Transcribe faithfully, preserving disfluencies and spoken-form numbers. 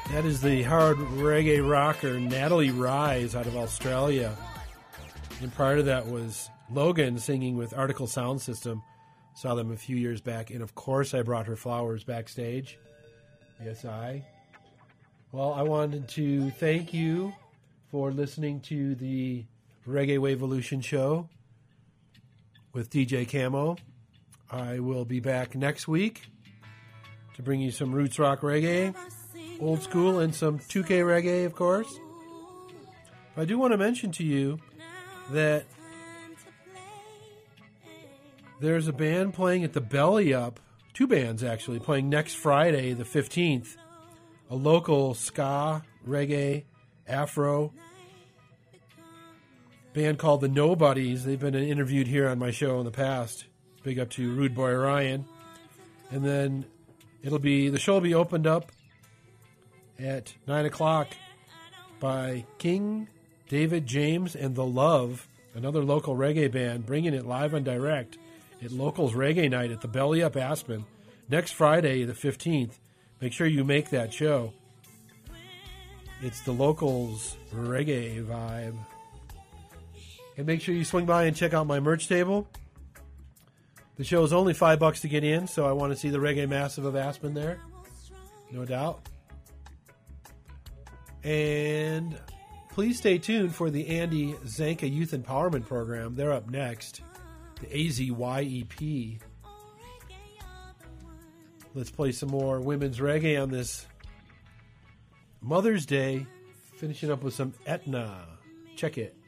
That is the hard reggae rocker Natalie Rise out of Australia. And prior to that was Logan singing with Article Sound System. Saw them a few years back. And of course I brought her flowers backstage. Yes, I. Well, I wanted to thank you for listening to the Reggae Waveolution show with D J Camo. I will be back next week to bring you some roots rock reggae, old school, and some two K reggae, of course. But I do want to mention to you that there's a band playing at the Belly Up, two bands actually, playing next Friday, the fifteenth, a local ska, reggae, afro band called the Nobodies. They've been interviewed here on my show in the past. Big up to Rude Boy Ryan. And then it'll be, the show will be opened up at nine o'clock by King David James and The Love, another local reggae band, bringing it live and direct at Locals Reggae Night at the Belly Up Aspen next Friday, the fifteenth. Make sure you make that show. It's the Locals Reggae vibe. And make sure you swing by and check out my merch table. The show is only five bucks to get in, so I want to see the Reggae Massive of Aspen there. No doubt. And please stay tuned for the Andy Zanka Youth Empowerment Program. They're up next. The A Z Y E P. Let's play some more women's reggae on this Mother's Day. Finishing up with some Etna. Check it.